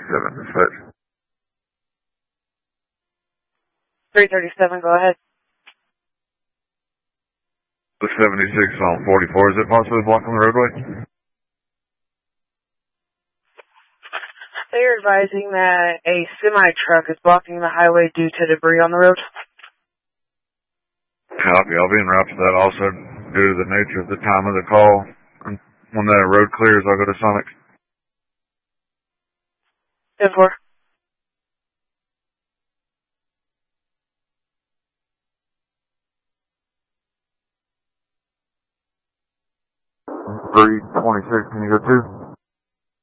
337, dispatch. 337, go ahead. The 76 on 44, is it possibly blocking the roadway? They're advising that a semi-truck is blocking the highway due to debris on the road. Copy. I'll be en route to that also due to the nature of the time of the call. And when the road clears, I'll go to Sonic. 10-4. $326, can you go too?